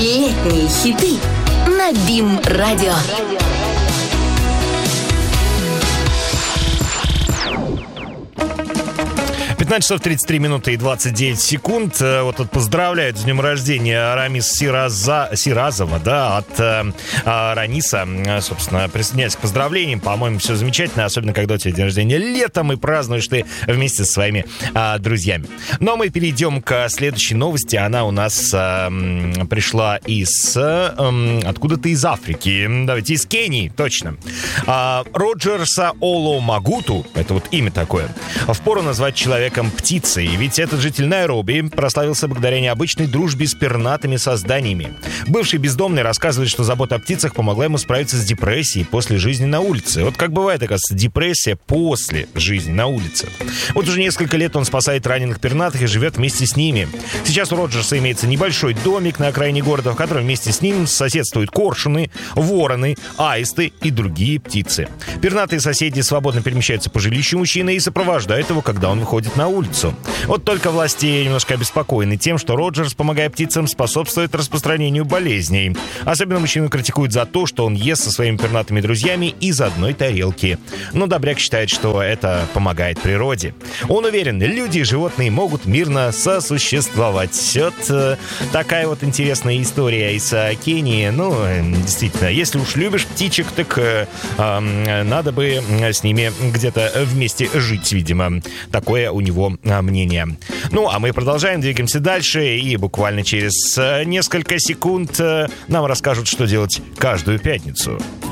Летние хиты на БИМ-радио. 15 часов 33 минуты и 29 секунд. Вот тут поздравляют с днем рождения Арамис Сиразова, да, от Раниса. Собственно, присоединяюсь к поздравлениям. По-моему, все замечательно, особенно когда у тебя день рождения летом и празднуешь ты вместе со своими друзьями. Но мы перейдем к следующей новости. Она у нас пришла откуда-то из Африки. Давайте, из Кении, точно. Роджерса Оломагуту, это вот имя такое, впору назвать человеком птицей, ведь этот житель Найроби прославился благодаря необычной дружбе с пернатыми созданиями. Бывший бездомный рассказывает, что забота о птицах помогла ему справиться с депрессией после жизни на улице. Вот как бывает, оказывается, депрессия после жизни на улице. Вот уже несколько лет он спасает раненых пернатых и живет вместе с ними. Сейчас у Роджерса имеется небольшой домик на окраине города, в котором вместе с ним соседствуют коршуны, вороны, аисты и другие птицы. Пернатые соседи свободно перемещаются по жилищу мужчины и сопровождают его, когда он выходит на улицу. Вот только власти немножко обеспокоены тем, что Роджерс, помогая птицам, способствует распространению болезней. Особенно мужчину критикуют за то, что он ест со своими пернатыми друзьями из одной тарелки. Но добряк считает, что это помогает природе. Он уверен, люди и животные могут мирно сосуществовать. Вот такая вот интересная история из Кении. Ну, действительно, если уж любишь птичек, так надо бы с ними где-то вместе жить, видимо. Такое у него мнение. Ну, а мы продолжаем, двигаемся дальше, и буквально через несколько секунд нам расскажут, что делать каждую пятницу.